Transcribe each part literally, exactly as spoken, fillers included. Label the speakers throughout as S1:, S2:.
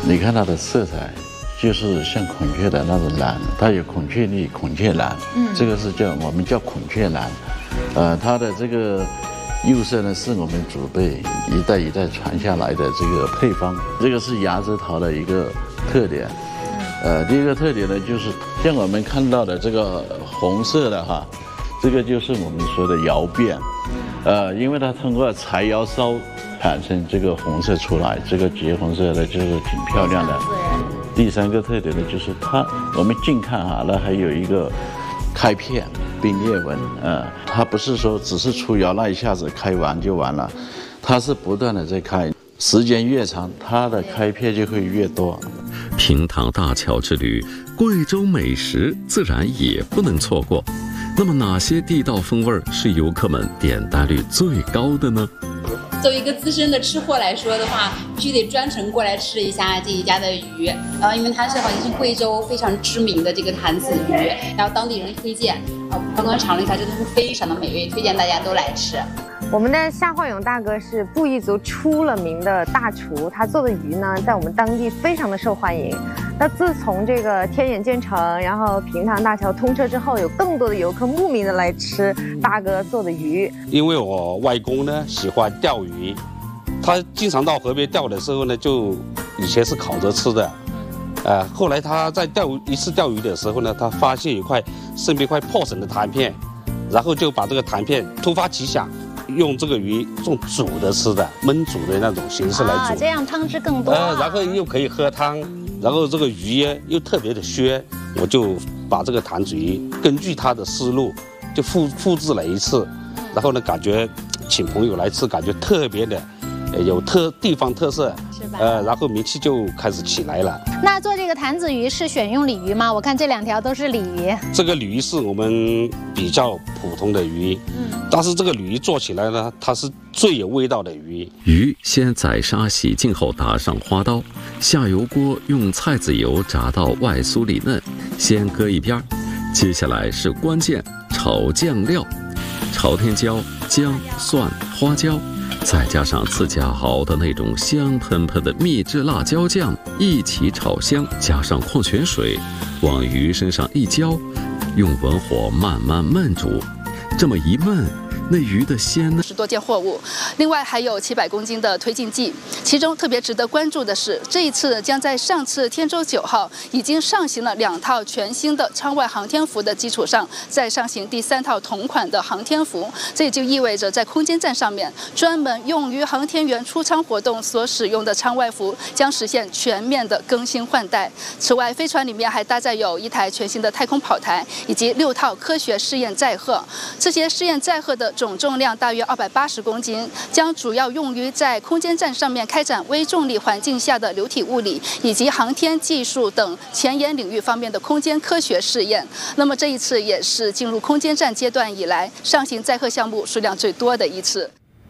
S1: 你看它的色彩，就是像孔雀的那种蓝，它有孔雀绿、孔雀蓝，嗯，这个是叫我们叫孔雀蓝，呃，它的这个釉色呢是我们祖辈一代一代传下来的这个配方，这个是芽枝桃的一个特点。呃，第一个特点呢就是像我们看到的这个红色的哈，这个就是我们说的窑变，呃，因为它通过柴窑烧产生这个红色出来，这个橘红色的就是挺漂亮的。第三个特点呢就是它，我们近看哈，那还有一个开片并裂纹，呃，它不是说只是出窑那一下子开完就完了，它是不断的在开，时间越长，它的开片就会越多。
S2: 平塘大桥之旅，贵州美食自然也不能错过。那么哪些地道风味是游客们点单率最高的呢？
S3: 作为一个资深的吃货来说的话，必须得专程过来吃一下这一家的鱼，然后因为它是好像是贵州非常知名的这个坛子鱼，然后当地人推荐，啊，刚刚尝了一下，真的是非常的美味，推荐大家都来吃。
S4: 我们的夏焕勇大哥是布依族出了名的大厨，他做的鱼呢，在我们当地非常的受欢迎。那自从这个天眼建成，然后平塘大桥通车之后，有更多的游客慕名的来吃大哥做的鱼。
S5: 因为我外公呢喜欢钓鱼，他经常到河边钓的时候呢，就以前是烤着吃的，呃，后来他在钓一次钓鱼的时候呢，他发现有块身边一块破损的弹片，然后就把这个弹片突发奇想。用这个鱼用煮的吃的，焖煮的那种形式来煮，
S6: 啊、这样汤汁更多、啊。
S5: 呃，然后又可以喝汤，然后这个鱼又特别的鲜，我就把这个坛子鱼根据他的思路就复复制了一次，然后呢，感觉请朋友来吃，感觉特别的有特地方特色，呃，然后名气就开始起来了。
S6: 那做这个坛子鱼是选用鲤鱼吗？我看这两条都是鲤鱼。
S5: 这个鲤鱼是我们比较普通的鱼，嗯，但是这个鲤鱼做起来呢，它是最有味道的鱼。
S2: 鱼先宰杀洗净后打上花刀，下油锅用菜籽油炸到外酥里嫩，先搁一边。接下来是关键炒酱料，朝天椒、姜、蒜、花椒。再加上自家熬的那种香喷喷的秘制辣椒酱，一起炒香，加上矿泉水，往鱼身上一浇，用文火慢慢焖煮。这么一焖，那鱼的鲜呢？
S7: 十多件货物，另外还有七百公斤的推进剂。其中特别值得关注的是，这一次将在上次天舟九号已经上行了两套全新的舱外航天服的基础上，再上行第三套同款的航天服。这也就意味着，在空间站上面专门用于航天员出舱活动所使用的舱外服将实现全面的更新换代。此外，飞船里面还搭载有一台全新的太空跑台，以及六套科学试验载荷。这些试验载荷的总重量大约二百八十公斤，将主要用于在空间站上面开展微重力环境下的流体物理以及航天技术等前沿领域方面的空间科学试验。那么这一次也是进入空间站阶段以来上行载荷项目数量最多的一次。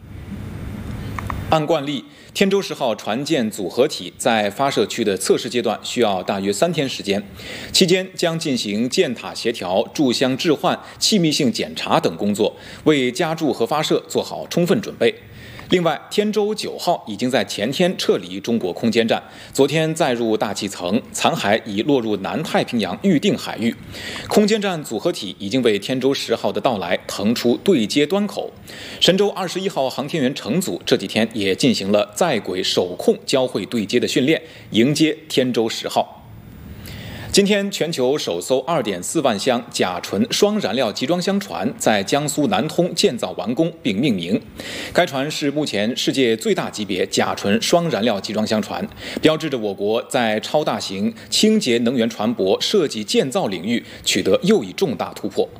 S8: 按惯例，天舟十号船舰组合体在发射区的测试阶段需要大约三天时间，期间将进行舰塔协调、贮箱置换、气密性检查等工作，为加注和发射做好充分准备。另外，天舟九号已经在前天撤离中国空间站，昨天载入大气层，残骸已落入南太平洋预定海域。空间站组合体已经为天舟十号的到来腾出对接端口。神舟二十一号航天员乘组这几天也进行了在轨手控交会对接的训练，迎接天舟十号。今天，全球首艘 二点四万箱甲醇双燃料集装箱船在江苏南通建造完工并命名。该船是目前世界最大级别甲醇双燃料集装箱船，标志着我国在超大型清洁能源船舶设计建造领域取得又一重大突破。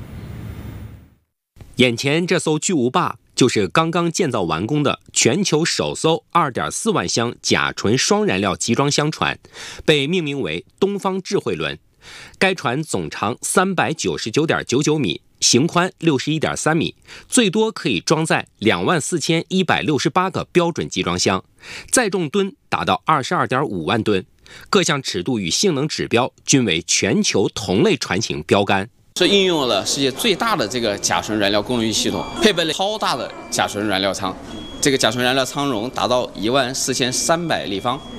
S9: 眼前这艘巨无霸就是刚刚建造完工的全球首艘 二点四万箱甲醇双燃料集装箱船，被命名为东方智慧轮。该船总长 三百九十九点九九米，行宽 六十一点三米，最多可以装载 两万四千一百六十八个标准集装箱，载重吨达到 二十二点五万吨，各项尺度与性能指标均为全球同类船型标杆。
S10: 是应用了世界最大的这个甲醇燃料功率系统，配备了超大的甲醇燃料舱，这个甲醇燃料舱容达到一万四千三百立方。